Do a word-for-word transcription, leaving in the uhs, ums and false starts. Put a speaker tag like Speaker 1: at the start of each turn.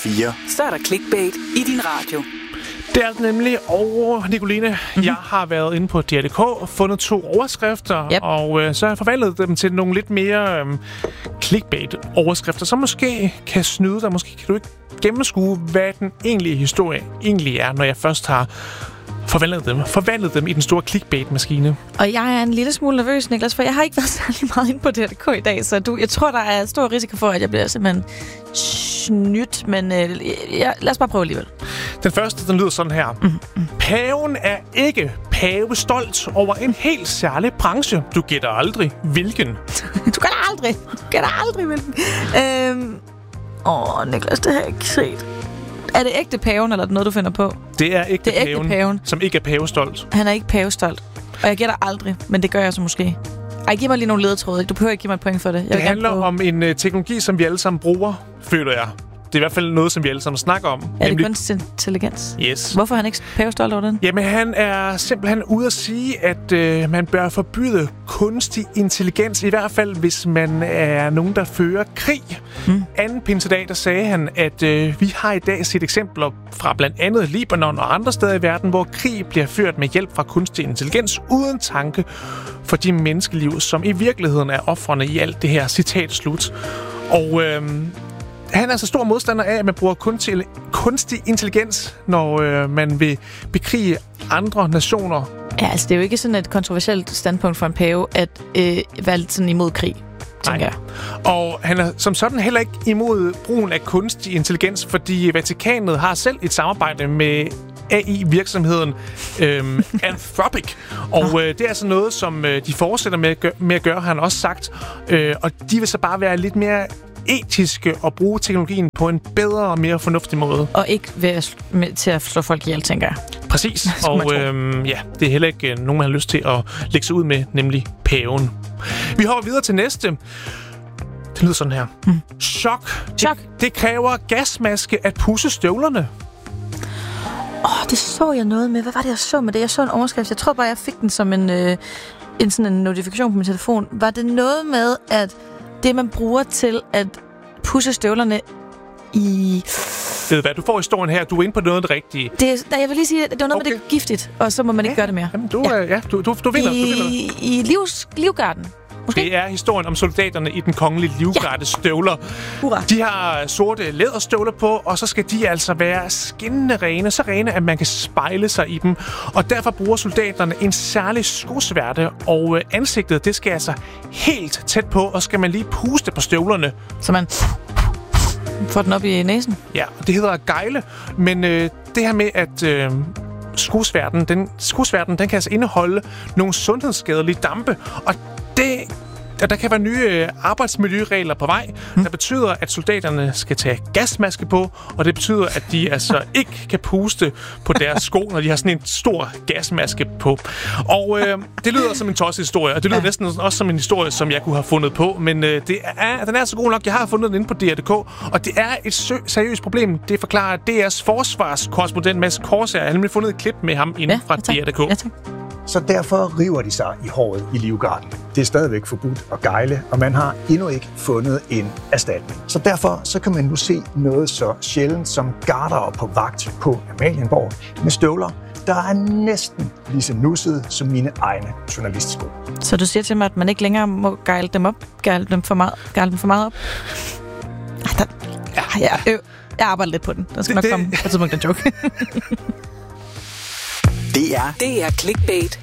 Speaker 1: fire.
Speaker 2: Så er der clickbait i din radio.
Speaker 3: Det er nemlig over, Nicoline. Mm-hmm. Jeg har været inde på D R punktum D K og fundet to overskrifter,
Speaker 4: yep.
Speaker 3: og øh, så har jeg forvandlet dem til nogle lidt mere øh, clickbait-overskrifter, som måske kan snyde dig. Måske kan du ikke gennemskue, hvad den egentlige historie egentlig er, når jeg først har forvandlet dem, forvandlet dem i den store clickbait-maskine.
Speaker 4: Og jeg er en lille smule nervøs, Niklas, for jeg har ikke været særlig meget inde på D R punktum D K i dag, så du, jeg tror, der er stor risiko for, at jeg bliver simpelthen snydt, men øh, ja, lad os bare prøve alligevel.
Speaker 3: Den første, den lyder sådan her. Mm-hmm. Paven er ikke pavestolt over en helt særlig branche. Du gætter aldrig, hvilken.
Speaker 4: Du gætter aldrig. Du gætter aldrig, hvilken. Øhm. Åh, Niklas, det har jeg ikke set. Er det ægte paven, eller er det noget, du finder på?
Speaker 3: Det er ægte,
Speaker 4: det er ægte
Speaker 3: paven,
Speaker 4: paven,
Speaker 3: som ikke er pavestolt.
Speaker 4: Han er ikke pavestolt. Og jeg gætter aldrig, men det gør jeg så måske. Ej, giv mig lige nogle ledetråde. Du behøver ikke give mig et point for det. Jeg
Speaker 3: det handler om en uh, teknologi, som vi alle sammen bruger, føler jeg. Det er i hvert fald noget, som vi alle sammen snakker om.
Speaker 4: Er det kunstig intelligens?
Speaker 3: Yes.
Speaker 4: Hvorfor er han ikke pavestolt over den?
Speaker 3: Jamen, han er simpelthen ude at sige, at øh, man bør forbyde kunstig intelligens, i hvert fald hvis man er nogen, der fører krig. Mm. Anden pinsedag, der sagde han, at øh, vi har i dag set eksempler fra blandt andet Libanon og andre steder i verden, hvor krig bliver ført med hjælp fra kunstig intelligens, uden tanke for de menneskeliv, som i virkeligheden er ofrene i alt det her. Citat slut. Og Øh, han er altså stor modstander af, at man bruger kunstig, kunstig intelligens, når øh, man vil bekrige andre nationer.
Speaker 4: Ja, altså det er jo ikke sådan et kontroversielt standpunkt for en pave, at øh, være sådan imod krig, tænker jeg.
Speaker 3: Og han er som sådan heller ikke imod brugen af kunstig intelligens, fordi Vatikanet har selv et samarbejde med A I-virksomheden øhm, Anthropic. Og øh, det er altså noget, som øh, de fortsætter med at, gøre, med at gøre, har han også sagt. Øh, og de vil så bare være lidt mere etiske og bruge teknologien på en bedre og mere fornuftig måde.
Speaker 4: Og ikke ved med, til at slå folk ihjel, tænker jeg.
Speaker 3: Præcis. Og øhm, ja, det er heller ikke øh, nogen, man har lyst til at lægge sig ud med, nemlig paven. Vi hopper videre til næste. Det lyder sådan her. Mm. Chok.
Speaker 4: Chok.
Speaker 3: Det, det kræver gasmaske at pudse støvlerne.
Speaker 4: Åh, oh, det så jeg noget med. Hvad var det, jeg så med det? Jeg så en overskrift. Jeg tror bare, jeg fik den som en, øh, en, sådan en notifikation på min telefon. Var det noget med, at det, man bruger til at pudse støvlerne i...
Speaker 3: Ved hvad, du får historien her. Du er inde på noget af det rigtige.
Speaker 4: Det, der, jeg vil lige sige, at det var noget okay. med det giftigt, og så må man ikke ja. gøre det mere.
Speaker 3: Jamen, du, ja. Ja, du, du, du vinder.
Speaker 4: I,
Speaker 3: du vinder.
Speaker 4: i livs, livgarden. Måske?
Speaker 3: Det er historien om soldaterne i den kongelige livgardes ja. støvler.
Speaker 4: Hurra.
Speaker 3: De har sorte læderstøvler på, og så skal de altså være skinnende rene, så rene, at man kan spejle sig i dem. Og derfor bruger soldaterne en særlig skosværte, og ansigtet, det skal altså helt tæt på, og skal man lige puste på støvlerne.
Speaker 4: Så man får den op i næsen?
Speaker 3: Ja, det hedder gejle, men øh, det her med, at... Øh, skosværten, den, skosværten, den kan altså indeholde nogle sundhedsskadelige dampe, og det, der kan være nye øh, arbejdsmiljøregler på vej, hmm. der betyder, at soldaterne skal tage gasmaske på, og det betyder, at de altså ikke kan puste på deres sko, når de har sådan en stor gasmaske på. Og øh, det lyder som en tosset historie, og det lyder ja. næsten også som en historie, som jeg kunne have fundet på, men øh, det er, den er så god nok. Jeg har fundet den inde på D R punktum D K, og det er et sø- seriøst problem. Det forklarer D R's forsvarskorrespondent Mads Korsager. Jeg har nemlig fundet et klip med ham inde ja, fra D R punktum D K.
Speaker 4: Ja,
Speaker 5: så derfor river de sig i håret i livgarden. Det er stadigvæk forbudt at gejle, og man har endnu ikke fundet en erstatning. Så derfor så kan man nu se noget så sjældent som gardere på vagt på Amalienborg med støvler, der er næsten lige så nussede som mine egne journalistsko.
Speaker 4: Så du siger til mig, at man ikke længere må gejle dem op? Gejle dem for meget, gejle dem for meget op? Ej, der, ja, jeg, øh, jeg arbejder lidt på den. Der skal det, nok det... komme på et tidspunkt en joke.
Speaker 1: Det er
Speaker 2: det er clickbait